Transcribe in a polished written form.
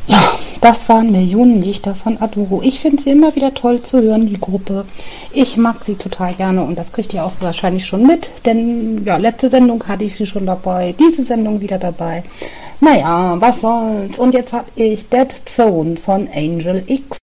Ja, das waren Millionenlichter von Adoro. Ich finde sie immer wieder toll zu hören, die Gruppe. Ich mag sie total gerne und das kriegt ihr auch wahrscheinlich schon mit, denn ja, letzte Sendung hatte ich sie schon dabei, diese Sendung wieder dabei. Naja, was soll's. Und jetzt habe ich Dead Zone von Angel X.